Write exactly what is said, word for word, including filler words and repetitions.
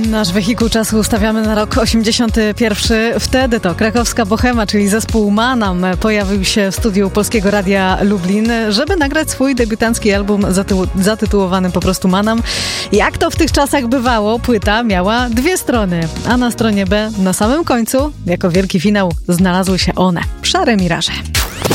Nasz wehikuł czasu ustawiamy na rok osiemdziesiąty pierwszy. Wtedy to krakowska Bohema, czyli zespół Manam, pojawił się w studiu Polskiego Radia Lublin, żeby nagrać swój debiutancki album zaty- zatytułowany po prostu Manam. Jak to w tych czasach bywało, płyta miała dwie strony, a na stronie B, na samym końcu, jako wielki finał, znalazły się one, Szare Miraże.